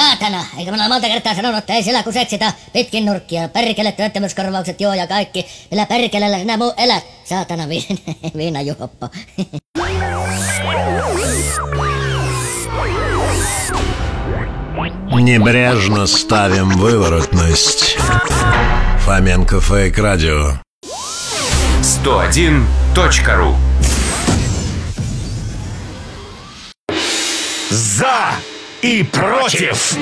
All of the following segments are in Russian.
saatana! Eikö me monta kertaa sanonut, että ei sillä kun seksitä pitkin nurkkia. Perkele, työttömyyskorvaukset, joo ja kaikki. Millä perkelellä sinä muu elät? Saatana viinajuoppo. Небрежно ставим выворотность. Фоменко Фейк Радио. 101.ру. За и против.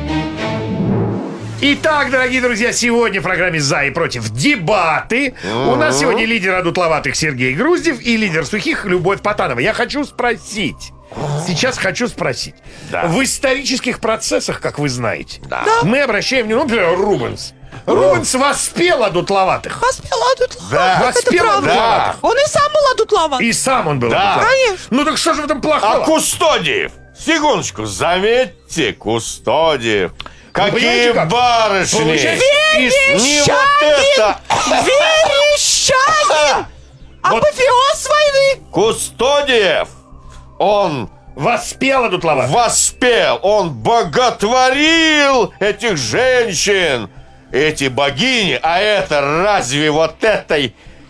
Итак, дорогие друзья, сегодня в программе «За и против» дебаты. У нас сегодня лидер одутловатых Сергей Груздев и лидер сухих Любовь Потанова. Я хочу спросить. Сейчас хочу спросить. Да. В исторических процессах, как вы знаете, Да. мы обращаем внимание, например, Рубенс. Рубенс воспел одутловатых. Воспел одутловатых. Да. Воспел Это правда. одутловатых. Он и сам был одутловат. И сам он был Да. одутловат. Конечно. Ну так что же в этом А плохого? Кустодиев? Секундочку, заметьте, Кустодиев. понимаете, Какие как? барышни! Получается, Не вот это! Верещагин! Вот. Апофеоз войны! Кустодиев! Он Воспел одутловатых. воспел, он боготворил этих женщин, эти богини, а это разве вот этой...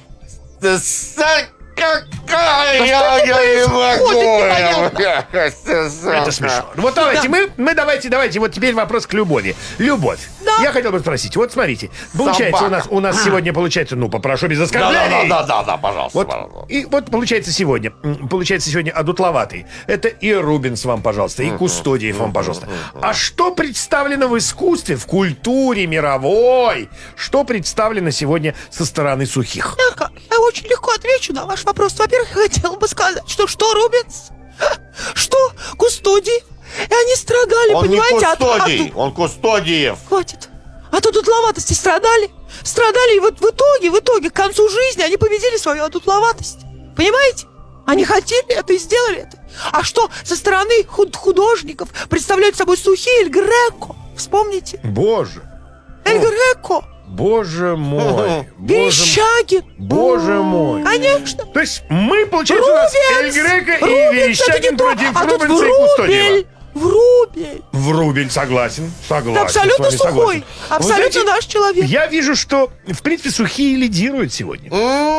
Какая я не могу! Это смешно. Вот давайте, давайте, вот теперь вопрос к Любови. Любовь, Да. я хотел бы спросить, вот смотрите, получается у нас сегодня получается, ну, попрошу без оскорблений. Да, пожалуйста, Вот, пожалуйста. и вот получается сегодня одутловатый. Это и Рубенс вам, пожалуйста, и Кустодиев вам, пожалуйста. А что представлено в искусстве, в культуре мировой? Что представлено сегодня со стороны сухих? Я очень легко отвечу на ваш вопрос. Во-первых, я хотела бы сказать, что Рубенс, что Кустодиев, и они страдали, Он не понимаете? Кустодий, он Кустодиев. Хватит. От одутловатости страдали. Страдали, и вот в итоге, к концу жизни они победили свою одутловатость. Понимаете? Они хотели это и сделали это. А что со стороны художников представляют собой сухие Эль Греко? Вспомните. Боже, Эль Греко. боже мой, боже, Верещагин. боже мой. Конечно. То есть мы, получается, у нас Эль Греко и Верещагин против Рубенса и Кустодиева. Врубель. Врубель, согласен. Ты абсолютно с вами сухой. согласен. Вы Абсолютно знаете, наш человек. Я вижу, что, в принципе, сухие лидируют сегодня.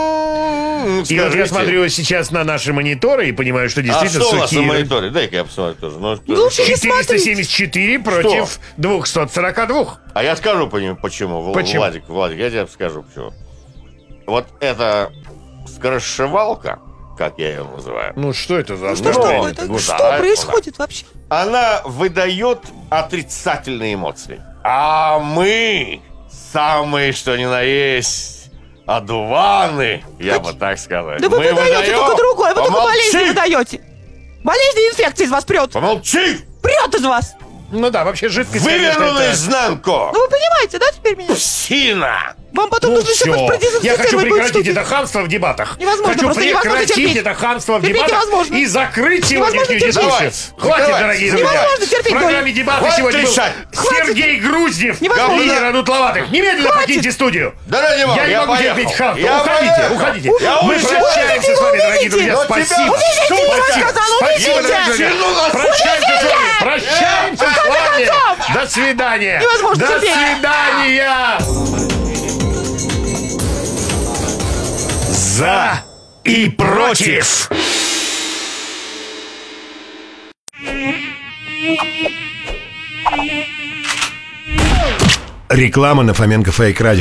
И вот я Скажите, смотрю сейчас на наши мониторы и понимаю, что а действительно что у нас на сухие... мониторе? Дай-ка я посмотрю тоже. Ну, Лучше не смотреть. 474 против 242. А я скажу почему. Почему? Владик, я тебе скажу почему. Вот эта скоросшивалка, как я ее называю, Ну, что это за... Что ж Ну, такое? вот Что да, происходит вообще? она выдает отрицательные эмоции. А мы самые, что ни на есть, одуваны, я бы так сказал. Да вы Мы выдаете выдаем- только другое, вы только Помолчи! болезни выдаете. Болезни и инфекции из вас прет. Помолчи! Прет из вас. Ну да, вообще жидкость, Выверну конечно, это... наизнанку! Ну вы понимаете, да, теперь меня? Псина! Вам потом Ну нужно еще все, я хочу продезинфицировать будет прекратить студию. это хамство в дебатах. Невозможно, Хочу просто невозможно прекратить терпеть. это хамство в Терпеть дебатах невозможно. и закрыть Невозможно сегодняшнюю терпеть. дискуссию. Давай, Хватит, давай. дорогие друзья. Невозможно терпеть, В программе Доля. дебаты Хватит сегодня был кричать. Сергей Груздев, Невозможно. лидер одутловатых. Немедленно Хватит. покиньте студию. Да ради бога, Я не я могу поехал. терпеть хамство. Я Уходите, поехал. уходите. Я Мы уезжаю. прощаемся с вами, дорогие друзья. Но Спасибо. тебя- Спасибо. сказал, Спасибо, увидите. дорогие друзья. Ну, нас- Прощаемся с вами. Прощаемся с вами. До свидания. Невозможно До терпеть. свидания. За и против. Реклама на Фоменко Фейк Радио.